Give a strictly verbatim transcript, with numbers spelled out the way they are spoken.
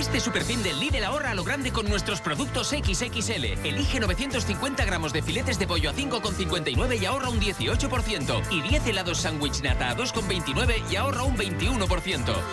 Este superfin del Lidl ahorra a lo grande con nuestros productos equis equis ele. Elige novecientos cincuenta gramos de filetes de pollo a cinco con cincuenta y nueve y ahorra un dieciocho por ciento. Y diez helados sándwich nata a dos con veintinueve y ahorra un veintiuno por ciento.